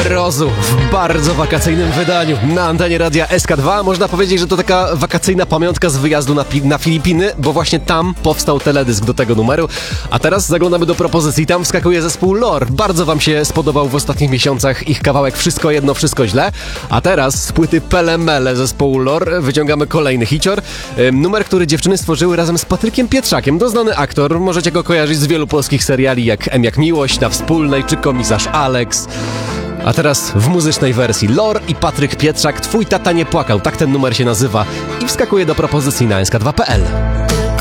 Mrozu w bardzo wakacyjnym wydaniu na antenie radia SK2. Można powiedzieć, że to taka wakacyjna pamiątka z wyjazdu na Filipiny, bo właśnie tam powstał teledysk do tego numeru. A teraz zaglądamy do propozycji. Tam wskakuje zespół Lor. Bardzo wam się spodobał w ostatnich miesiącach ich kawałek Wszystko jedno, wszystko źle. A teraz z płyty Pele Mele zespołu Lor wyciągamy kolejny hicior. Numer, który dziewczyny stworzyły razem z Patrykiem Pietrzakiem. Doznany aktor. Możecie go kojarzyć z wielu polskich seriali jak M jak Miłość, Na Wspólnej czy Komisarz Alex. A teraz w muzycznej wersji Lor i Patryk Pietrzak, Twój tata nie płakał, tak ten numer się nazywa i wskakuje do propozycji na sk2.pl.